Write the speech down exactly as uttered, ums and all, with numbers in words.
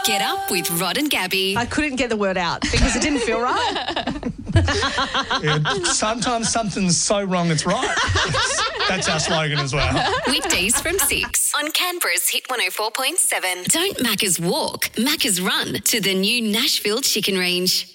Get up with Rod and Gabby. I couldn't get the word out because it didn't feel right. Yeah, sometimes something's so wrong it's right. That's our slogan as well. Weekdays from six on Canberra's Hit one oh four point seven. Don't Macca's walk, Macca's run to the new Nashville Chicken Range.